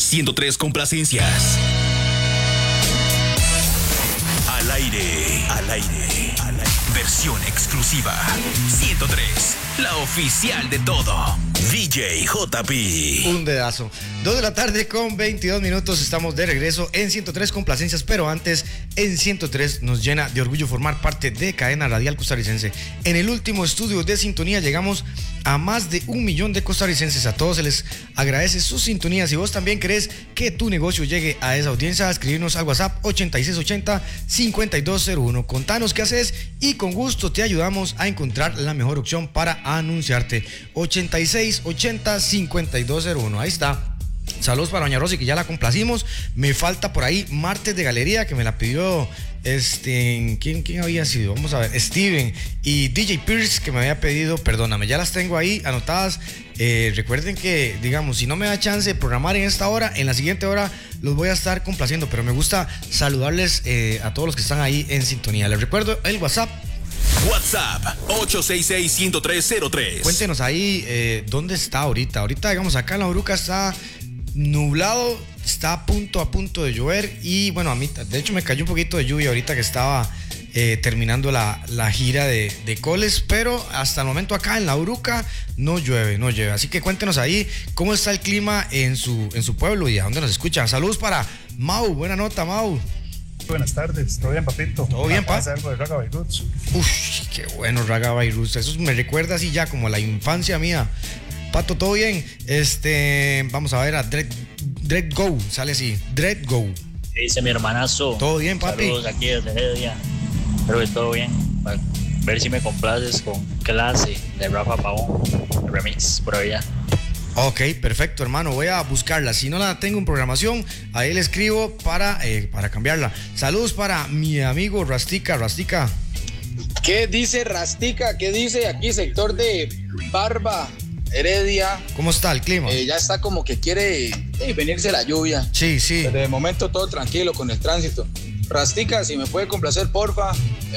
103 complacencias. Al aire, al aire, al aire. Versión exclusiva. 103, la oficial de todo. DJ JP. Un dedazo. 2 de la tarde con 22 minutos. Estamos de regreso en 103 complacencias. Pero antes, en 103 nos llena de orgullo formar parte de Cadena Radial Costarricense. En el último estudio de sintonía llegamos a más de 1 millón de costarricenses. A todos se les agradece su sintonía. Si vos también querés que tu negocio llegue a esa audiencia, escribirnos al WhatsApp 8680-5201. Contanos qué haces y con gusto te ayudamos a encontrar la mejor opción para anunciarte. 8680-5201. Ahí está. Saludos para doña Rosy, que ya la complacimos. Me falta por ahí Martes de Galería, que me la pidió ¿quién había sido? Vamos a ver, Steven. Y DJ Pierce, que me había pedido Perdóname. Ya las tengo ahí anotadas. Recuerden que, digamos, si no me da chance de programar en esta hora, en la siguiente hora los voy a estar complaciendo. Pero me gusta saludarles a todos los que están ahí en sintonía. Les recuerdo el WhatsApp. WhatsApp 866-10303. Cuéntenos ahí dónde está ahorita. Ahorita, digamos, acá en La Uruca está nublado, está a punto de llover. Y bueno, a mí, de hecho, me cayó un poquito de lluvia ahorita que estaba terminando la gira de Coles. Pero hasta el momento acá en La Uruca no llueve. Así que cuéntenos ahí cómo está el clima en su pueblo y a dónde nos escuchan. Saludos para Mau. Buena nota, Mau. Buenas tardes, ¿todo bien, papito? ¿Todo bien, pa? Algo de Ragabay Roots. Uf, qué bueno, Ragabay Roots. Eso me recuerda así ya como a la infancia mía. Pato, ¿todo bien? Vamos a ver a Dread Go, sale así, Dread Go. ¿Qué dice mi hermanazo? ¿Todo bien, papi? Saludos aquí desde Heredia. Espero que todo bien. Para ver si me complaces con Clase de Rafa Pavón, remix por allá. Ok, perfecto, hermano. Voy a buscarla. Si no la tengo en programación, ahí le escribo para cambiarla. Saludos para mi amigo Rastica. ¿Qué dice Rastica? ¿Qué dice aquí sector de Barba, Heredia? ¿Cómo está el clima? Ya está como que quiere venirse la lluvia. Sí. Pero de momento todo tranquilo con el tránsito. Rastica, si me puede complacer, porfa,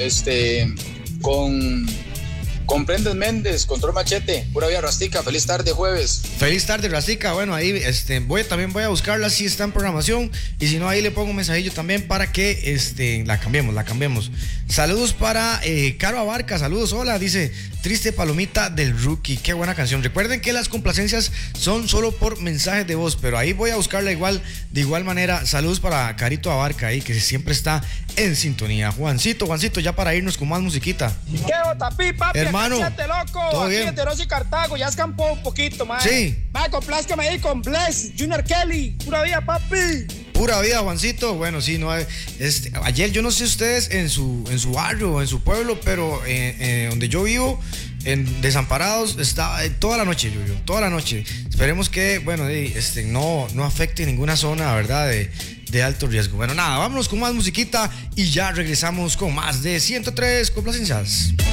con Prendes Méndez, Control Machete, pura vida Rastica. Feliz tarde, jueves. Feliz tarde, Rastica. Bueno, ahí también voy a buscarla si está en programación. Y si no, ahí le pongo un mensajillo también para que la cambiemos. Saludos para Caro Abarca. Saludos, hola, dice Triste Palomita del Rookie. Qué buena canción. Recuerden que las complacencias son solo por mensajes de voz, pero ahí voy a buscarla de igual manera. Saludos para Carito Abarca ahí, que siempre está en sintonía. Juancito, ya para irnos con más musiquita. ¿Qué Otapi, papi? Hermano, loco. ¿todo aquí bien? de Rosy Cartago, ya escampó un poquito, man. Sí. Man, complázcame ahí con Bless, Junior Kelly, pura vida, papi. Pura vida, Juancito. Bueno, sí, no ayer yo no sé ustedes en su barrio o en su pueblo, pero donde yo vivo, en Desamparados, estaba toda la noche llovió, toda la noche. Esperemos que, bueno, no afecte ninguna zona, ¿verdad? De alto riesgo. Bueno, nada, vámonos con más musiquita y ya regresamos con más de 103 complacencias.